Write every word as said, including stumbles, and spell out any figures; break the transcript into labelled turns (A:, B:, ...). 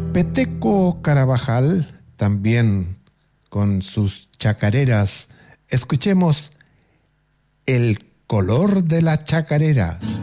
A: Peteco Carabajal, también con sus chacareras. Escuchemos El color de la chacarera.